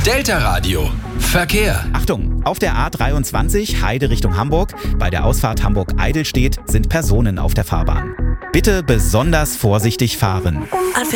Delta Radio. Verkehr. Achtung, auf der A23 Heide Richtung Hamburg, bei der Ausfahrt Hamburg-Eidelstedt sind Personen auf der Fahrbahn. Bitte besonders vorsichtig fahren.